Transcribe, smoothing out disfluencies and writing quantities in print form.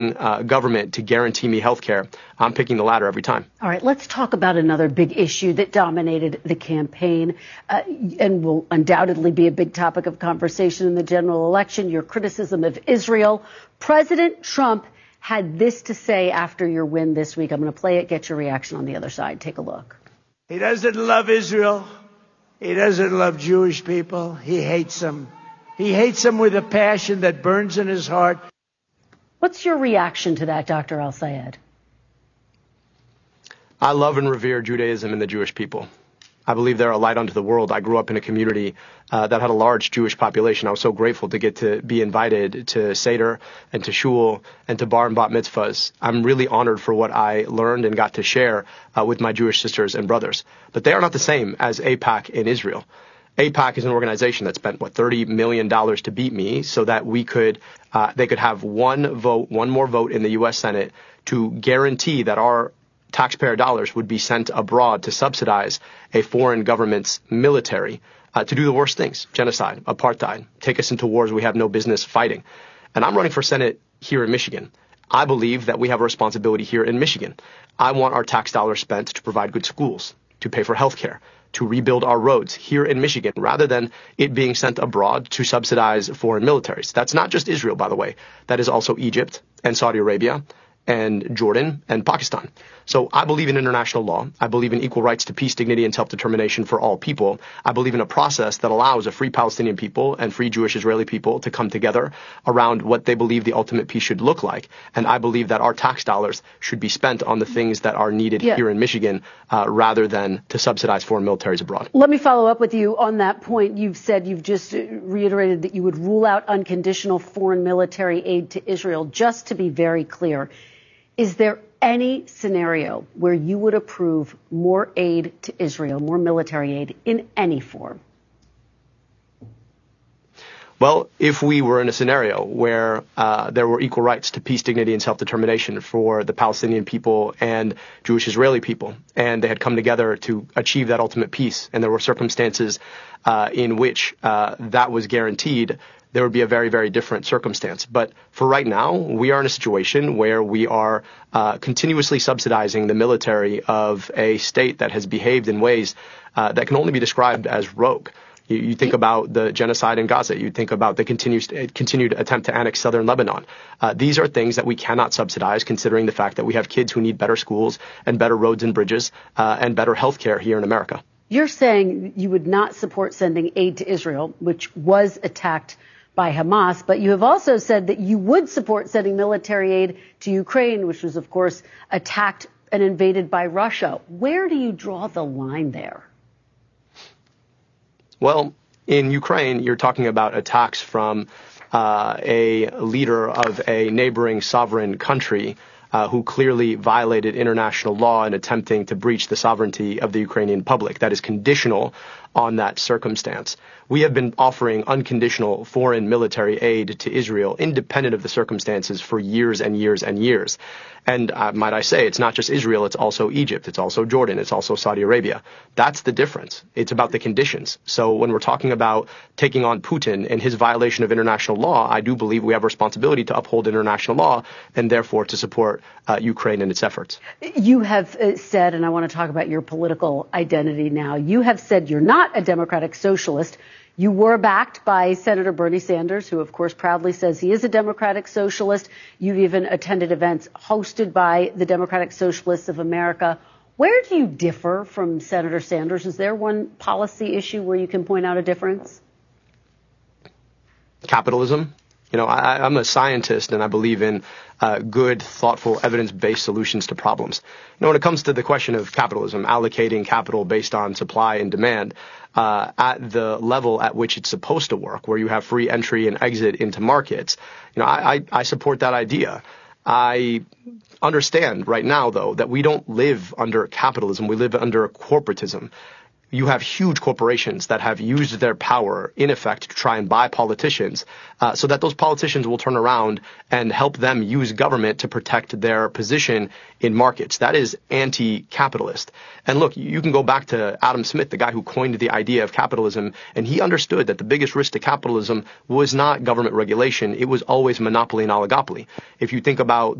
government to guarantee me health care, I'm picking the latter every time. All right, let's talk about another big issue that dominated the campaign and will undoubtedly be a big topic of conversation in the general election, your criticism of Israel. President Trump had this to say after your win this week. I'm going to play it, get your reaction on the other side. Take a look. He doesn't love Israel. He doesn't love Jewish people. He hates them. He hates them with a passion that burns in his heart. What's your reaction to that, Dr. El-Sayed? I love and revere Judaism and the Jewish people. I believe they're a light unto the world. I grew up in a community that had a large Jewish population. I was so grateful to get to be invited to Seder and to Shul and to Bar and Bat mitzvahs. I'm really honored for what I learned and got to share with my Jewish sisters and brothers. But they are not the same as AIPAC in Israel. AIPAC is an organization that spent, $30 million to beat me so that they could have one more vote in the U.S. Senate to guarantee that our taxpayer dollars would be sent abroad to subsidize a foreign government's military to do the worst things: genocide, apartheid, take us into wars we have no business fighting. And I'm running for Senate here in Michigan. I believe that we have a responsibility here in Michigan. I want our tax dollars spent to provide good schools, to pay for health care, to rebuild our roads here in Michigan, rather than it being sent abroad to subsidize foreign militaries. That's not just Israel, by the way. That is also Egypt and Saudi Arabia and Jordan and Pakistan. So I believe in international law. I believe in equal rights to peace, dignity, and self-determination for all people. I believe in a process that allows a free Palestinian people and free Jewish Israeli people to come together around what they believe the ultimate peace should look like. And I believe that our tax dollars should be spent on the things that are needed here in Michigan rather than to subsidize foreign militaries abroad. Let me follow up with you on that point. You've just reiterated that you would rule out unconditional foreign military aid to Israel. Just to be very clear, is there any scenario where you would approve more aid to Israel, more military aid in any form? Well, if we were in a scenario where there were equal rights to peace, dignity, and self-determination for the Palestinian people and Jewish Israeli people, and they had come together to achieve that ultimate peace, and there were circumstances in which that was guaranteed, there would be a very, very different circumstance. But for right now, we are in a situation where we are continuously subsidizing the military of a state that has behaved in ways that can only be described as rogue. You think about the genocide in Gaza. You think about the continued attempt to annex southern Lebanon. These are things that we cannot subsidize, considering the fact that we have kids who need better schools and better roads and bridges and better health care here in America. You're saying you would not support sending aid to Israel, which was attacked by Hamas, but you have also said that you would support sending military aid to Ukraine, which was, of course, attacked and invaded by Russia. Where do you draw the line there? Well, in Ukraine, you're talking about attacks from a leader of a neighboring sovereign country who clearly violated international law in attempting to breach the sovereignty of the Ukrainian public. That is conditional on that circumstance. We have been offering unconditional foreign military aid to Israel, independent of the circumstances, for years and years and years. And might I say, it's not just Israel, it's also Egypt, it's also Jordan, it's also Saudi Arabia. That's the difference. It's about the conditions. So when we're talking about taking on Putin and his violation of international law, I do believe we have a responsibility to uphold international law and therefore to support Ukraine in its efforts. You have said, and I want to talk about your political identity now, you have said you're not a democratic socialist. You were backed by Senator Bernie Sanders, who, of course, proudly says he is a democratic socialist. You've even attended events hosted by the Democratic Socialists of America. Where do you differ from Senator Sanders? Is there one policy issue where you can point out a difference? Capitalism. You know, I'm a scientist, and I believe in good, thoughtful, evidence-based solutions to problems. You know, when it comes to the question of capitalism, allocating capital based on supply and demand at the level at which it's supposed to work, where you have free entry and exit into markets, you know, I support that idea. I understand right now, though, that we don't live under capitalism. We live under corporatism. you have huge corporations that have used their power, in effect, to try and buy politicians so that those politicians will turn around and help them use government to protect their position in markets. That is anti-capitalist. And look, you can go back to Adam Smith, the guy who coined the idea of capitalism, and he understood that the biggest risk to capitalism was not government regulation. It was always monopoly and oligopoly. If you think about